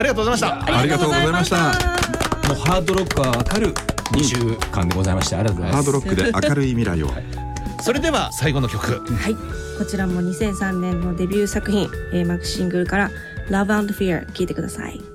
ありがとうございました。 ありがとうございました。 もうハードロックがわかる2週間でございまして、ありがとうございます。 ハードロックで明るい未来を。 それでは最後の曲、 はい、こちらも2003年のデビュー作品、マックシングルから Love and Fear 聴いてください。